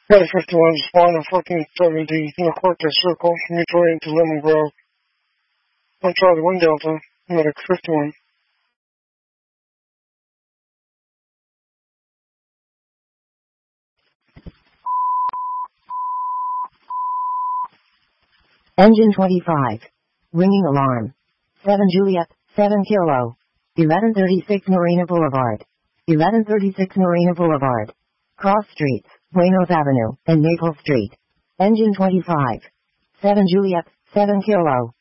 Flight 51, spawn on 1470, Cortez Circle, mutual way into Lemon Grove. On Charlie 1 Delta, Medic 51. Engine 25. Ringing alarm. 7 Juliet, 7 Kilo. 1136 Marina Boulevard. 1136 Marina Boulevard. Cross Streets, Buenos Avenue, and Maple Street. Engine 25. 7 Juliet, 7 Kilo.